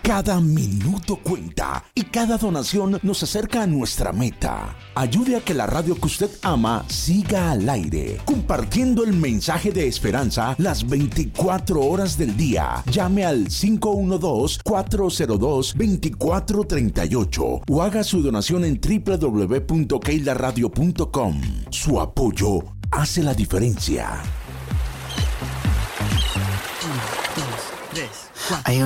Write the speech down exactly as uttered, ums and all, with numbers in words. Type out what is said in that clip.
Cada minuto cuenta y cada donación nos acerca a nuestra meta. Ayude a que la radio que usted ama siga al aire, compartiendo el mensaje de esperanza las veinticuatro horas del día. Llame al cinco uno dos, cuatro cero dos, dos cuatro tres ocho o haga su donación en doble u doble u doble u punto keila radio punto com. Su apoyo hace la diferencia. Uno, dos, tres, cuatro.